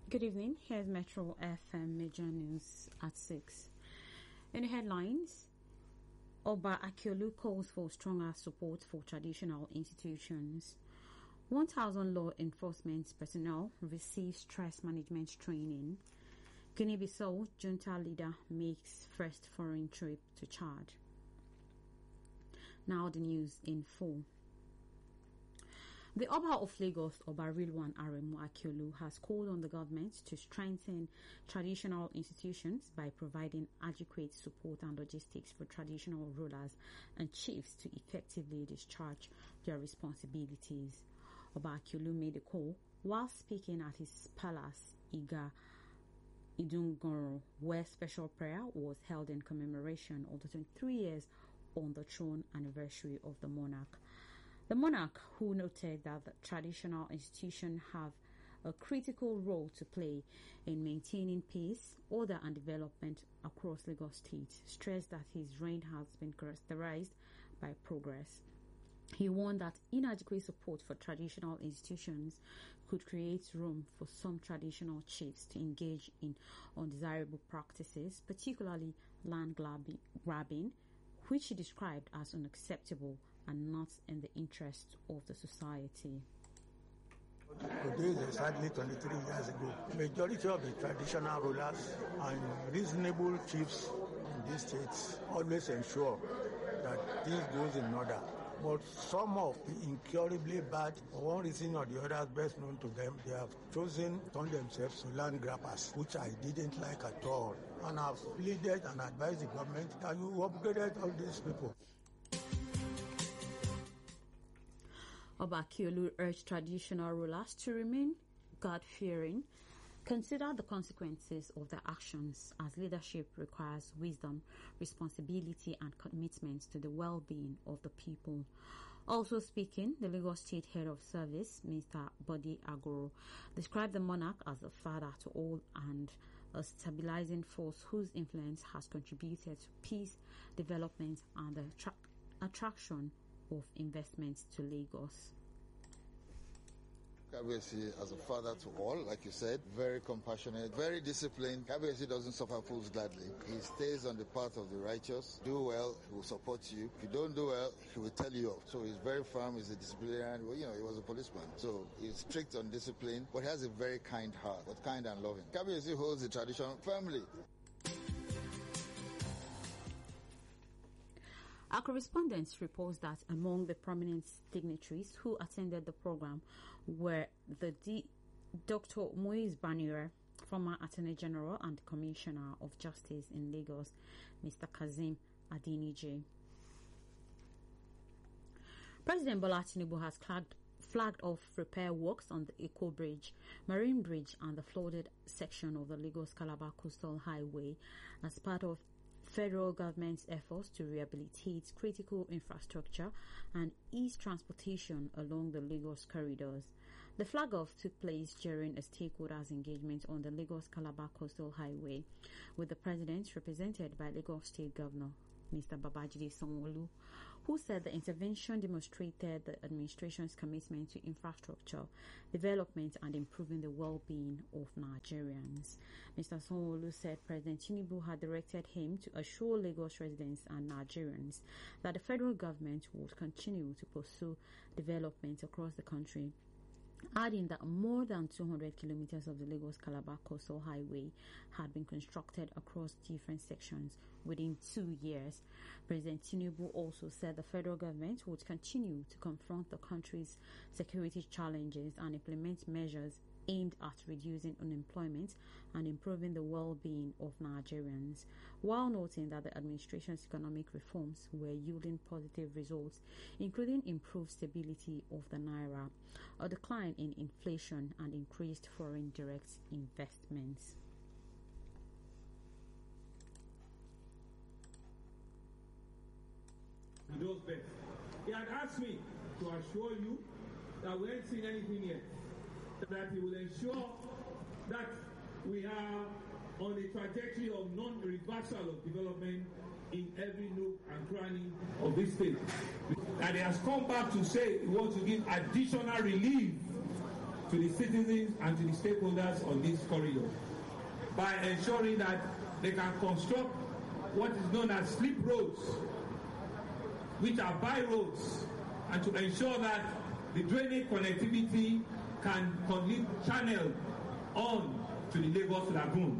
Good evening. Here's Metro FM Major News at 6. In the headlines, Oba Akiolu calls for stronger support for traditional institutions. 1,000 law enforcement personnel receive stress management training. Guinea-Bissau junta leader makes first foreign trip to Chad. Now the news in full. The Oba of Lagos, Oba Rilwan Aremu Akiolu, has called on the government to strengthen traditional institutions by providing adequate support and logistics for traditional rulers and chiefs to effectively discharge their responsibilities. Oba Akiolu made a call while speaking at his palace, Iga Idungoro, where special prayer was held in commemoration of the 23 years on the throne anniversary of the monarch. The monarch, who noted that the traditional institutions have a critical role to play in maintaining peace, order and development across Lagos State, stressed that his reign has been characterized by progress. He warned that inadequate support for traditional institutions could create room for some traditional chiefs to engage in undesirable practices, particularly land grabbing, which he described as unacceptable and not in the interest of the society. Today is exactly 23 years ago. Majority of the traditional rulers and reasonable chiefs in these states always ensure that things goes in order. But some of the incurably bad, for one reason or the other, best known to them, they have chosen to turn themselves to land grabbers, which I didn't like at all. And I've pleaded and advised the government that you upgraded all these people. Oba Akiolu urged traditional rulers to remain God-fearing, consider the consequences of their actions, as leadership requires wisdom, responsibility and commitment to the well-being of the people. Also speaking, the Lagos State Head of Service, Mr. Bode Agoro, described the monarch as a father to all and a stabilizing force whose influence has contributed to peace, development and the attraction of investments to Lagos. Kabiyesi, as a father to all, like you said, very compassionate, very disciplined. Kabiyesi doesn't suffer fools gladly. He stays on the path of the righteous. Do well, he will support you. If you don't do well, he will tell you off. So he's very firm, he's a disciplinarian. Well, he was a policeman. So he's strict on discipline, but he has a very kind heart, but kind and loving. Kabiyesi holds the tradition firmly. Our correspondent reports that among the prominent dignitaries who attended the program were the Dr. Moise Banire, former Attorney General and Commissioner of Justice in Lagos, Mr. Kazim Adinije. President Bola Tinubu has flagged off repair works on the Eko Bridge, Marine Bridge and the flooded section of the Lagos-Calabar Coastal Highway as part of federal government's efforts to rehabilitate critical infrastructure and ease transportation along the Lagos corridors. The flag-off took place during a stakeholders engagement on the Lagos-Calabar Coastal Highway, with the president represented by Lagos State Governor Mr. Babajide Sanwo-Olu, who said the intervention demonstrated the administration's commitment to infrastructure, development and improving the well-being of Nigerians. Mr. Sanwo-Olu said President Tinubu had directed him to assure Lagos residents and Nigerians that the federal government would continue to pursue development across the country, adding that more than 200 kilometers of the Lagos-Calabar Coastal Highway had been constructed across different sections within 2 years. President Tinubu also said the federal government would continue to confront the country's security challenges and implement measures aimed at reducing unemployment and improving the well-being of Nigerians, while noting that the administration's economic reforms were yielding positive results, including improved stability of the naira, a decline in inflation and increased foreign direct investments. Those bets. He had asked me to assure you that we ain't seen anything yet, that he will ensure that we are on a trajectory of non-reversal of development in every nook and cranny of this state. And he has come back to say he wants to give additional relief to the citizens and to the stakeholders on this corridor by ensuring that they can construct what is known as slip roads, which are by roads, and to ensure that the drainage connectivity can channel on to the Lagos Lagoon.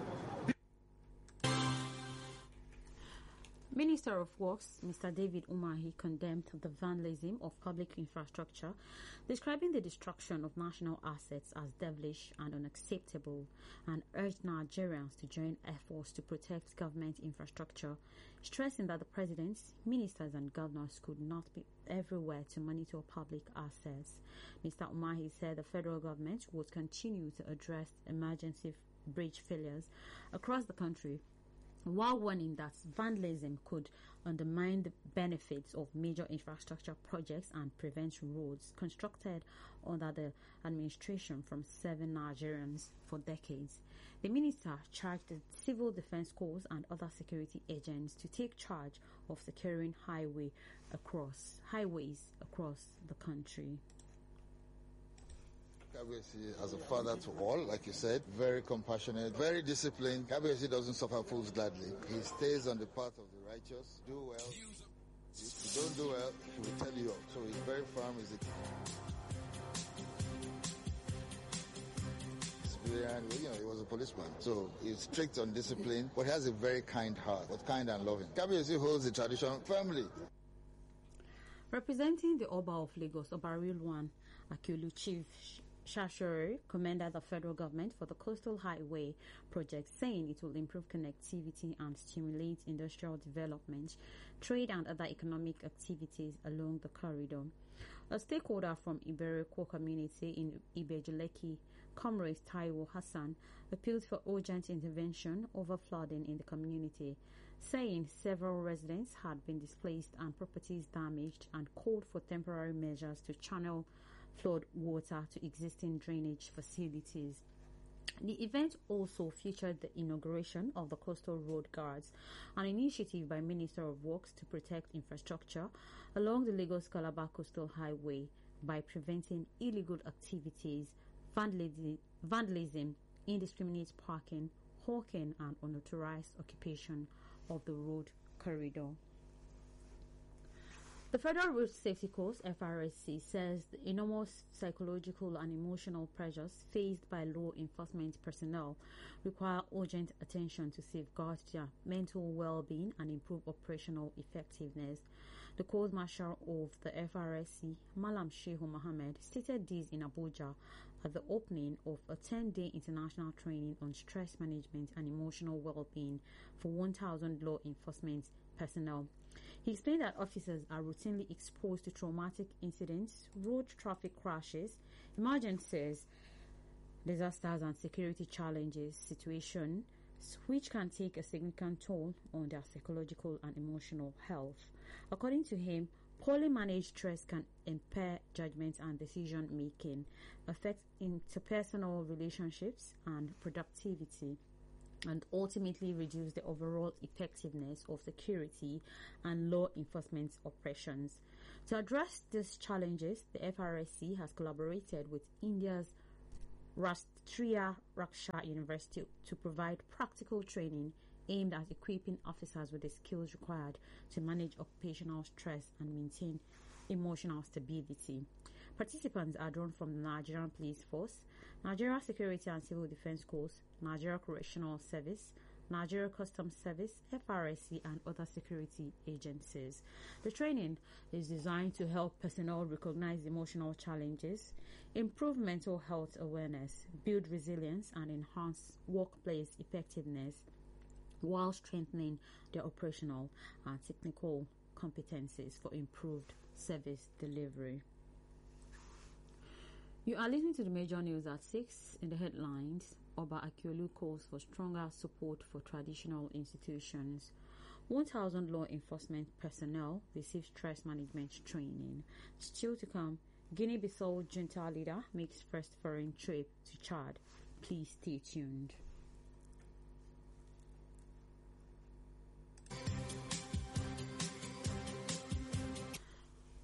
Minister of Works, Mr. David Umahi, condemned the vandalism of public infrastructure, describing the destruction of national assets as devilish and unacceptable, and urged Nigerians to join efforts to protect government infrastructure, stressing that the president, ministers and governors could not be everywhere to monitor public assets. Mr. Umahi said the federal government would continue to address emergency bridge failures across the country, while warning that vandalism could undermine the benefits of major infrastructure projects and prevent roads constructed under the administration from serving Nigerians for decades. The minister charged the Civil Defense Corps and other security agents to take charge of securing highways across the country. Kabiyesi, as a father to all, like you said, very compassionate, very disciplined. Kabiyesi doesn't suffer fools gladly. He stays on the path of the righteous. Do well. If you don't do well, he will tell you off. So he's very firm. He was a policeman. So he's strict on discipline, but he has a very kind heart, but kind and loving. Kabiyesi holds the tradition firmly. Representing the Oba of Lagos, Obarilwan Akiolu Chief Shashore commended the federal government for the Coastal Highway project, saying it will improve connectivity and stimulate industrial development, trade and other economic activities along the corridor. A stakeholder from Iberiko community in Ibejuleki, Comrade Taiwo Hassan, appealed for urgent intervention over flooding in the community, saying several residents had been displaced and properties damaged, and called for temporary measures to channel flood water to existing drainage facilities. The event also featured the inauguration of the Coastal Road Guards, an initiative by Minister of Works to protect infrastructure along the Lagos-Calabar Coastal Highway by preventing illegal activities, vandalism, indiscriminate parking, hawking, and unauthorized occupation of the road corridor. The Federal Road Safety Corps, FRSC, says the enormous psychological and emotional pressures faced by law enforcement personnel require urgent attention to safeguard their mental well-being and improve operational effectiveness. The Corps Marshal of the FRSC, Malam Shehu Mohammed, stated this in Abuja at the opening of a 10-day international training on stress management and emotional well-being for 1,000 law enforcement personnel. He explained that officers are routinely exposed to traumatic incidents, road traffic crashes, emergencies, disasters and security challenges, situations which can take a significant toll on their psychological and emotional health. According to him, poorly managed stress can impair judgment and decision making, affect interpersonal relationships and productivity, and ultimately reduce the overall effectiveness of security and law enforcement operations. To address these challenges, the FRSC has collaborated with India's Rastriya Raksha University to provide practical training aimed at equipping officers with the skills required to manage occupational stress and maintain emotional stability. Participants are drawn from the Nigerian Police Force, Nigeria Security and Civil Defense Corps, Nigeria Correctional Service, Nigeria Customs Service, FRSC, and other security agencies. The training is designed to help personnel recognize emotional challenges, improve mental health awareness, build resilience, and enhance workplace effectiveness, while strengthening their operational and technical competencies for improved service delivery. You are listening to the major news at 6 in the headlines. Oba Akiolu calls for stronger support for traditional institutions. 1,000 law enforcement personnel receive stress management training. Still to come, Guinea-Bissau junta leader makes first foreign trip to Chad. Please stay tuned.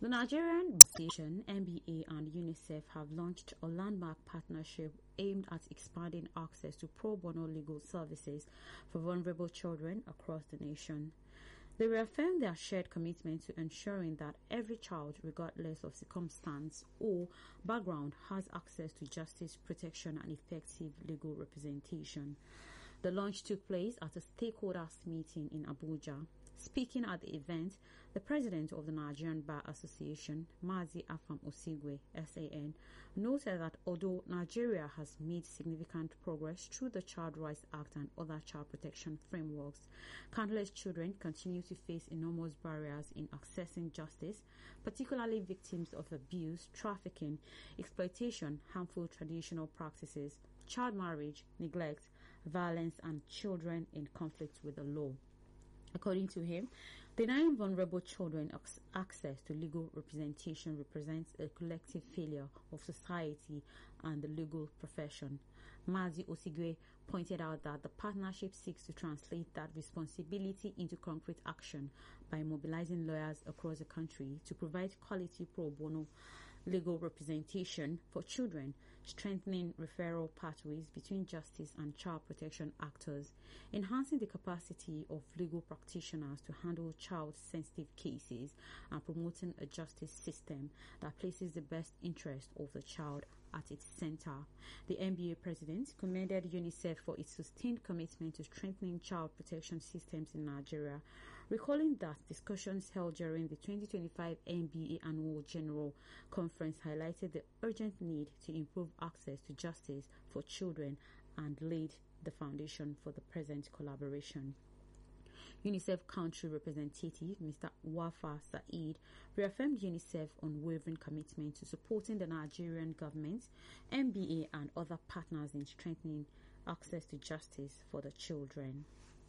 The Nigerian Association, NBA, and UNICEF have launched a landmark partnership aimed at expanding access to pro bono legal services for vulnerable children across the nation. They reaffirm their shared commitment to ensuring that every child, regardless of circumstance or background, has access to justice, protection, and effective legal representation. The launch took place at a stakeholders meeting in Abuja. Speaking at the event, the president of the Nigerian Bar Association, Mazi Afam Osigwe, SAN, noted that although Nigeria has made significant progress through the Child Rights Act and other child protection frameworks, countless children continue to face enormous barriers in accessing justice, particularly victims of abuse, trafficking, exploitation, harmful traditional practices, child marriage, neglect, violence, and children in conflict with the law. According to him, denying vulnerable children access to legal representation represents a collective failure of society and the legal profession. Mazi Osigwe pointed out that the partnership seeks to translate that responsibility into concrete action by mobilizing lawyers across the country to provide quality pro bono legal representation for children, strengthening referral pathways between justice and child protection actors, enhancing the capacity of legal practitioners to handle child-sensitive cases, and promoting a justice system that places the best interest of the child at its center. The NBA president commended UNICEF for its sustained commitment to strengthening child protection systems in Nigeria, recalling that discussions held during the 2025 NBA Annual General Conference highlighted the urgent need to improve access to justice for children and laid the foundation for the present collaboration. UNICEF Country Representative Mr. Wafa Said reaffirmed UNICEF's unwavering commitment to supporting the Nigerian government, NBA, and other partners in strengthening access to justice for the children.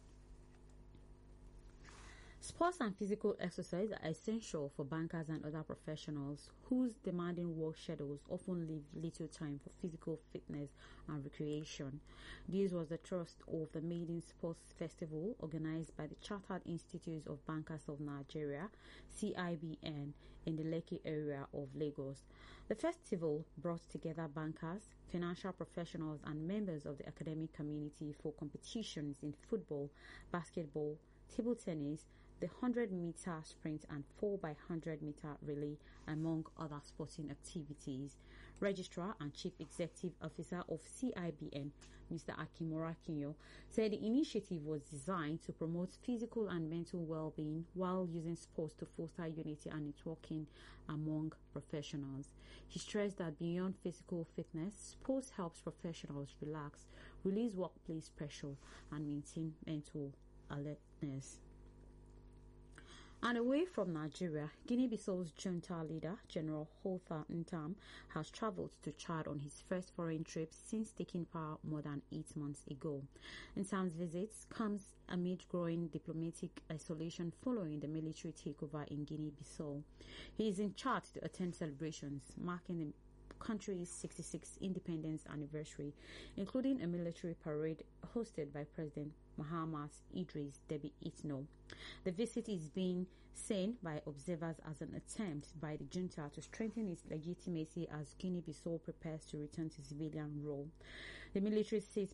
Sports and physical exercise are essential for bankers and other professionals whose demanding work schedules often leave little time for physical fitness and recreation. This was the thrust of the Maiden Sports Festival organized by the Chartered Institute of Bankers of Nigeria, CIBN, in the Lekki area of Lagos. The festival brought together bankers, financial professionals, and members of the academic community for competitions in football, basketball, table tennis, the 100-meter sprint and 4x100-meter relay, among other sporting activities. Registrar and Chief Executive Officer of CIBN, Mr. Akimura Kinyo, said the initiative was designed to promote physical and mental well-being while using sports to foster unity and networking among professionals. He stressed that beyond physical fitness, sports helps professionals relax, release workplace pressure, and maintain mental alertness. And away from Nigeria, Guinea-Bissau's junta leader, General Hotha Ntam, has travelled to Chad on his first foreign trip since taking power more than 8 months ago. Ntam's visit comes amid growing diplomatic isolation following the military takeover in Guinea-Bissau. He is in Chad to attend celebrations marking the country's 66th independence anniversary, including a military parade hosted by President Mahamat Idris Deby Itno. The visit is being seen by observers as an attempt by the junta to strengthen its legitimacy as Guinea-Bissau prepares to return to civilian rule. The military says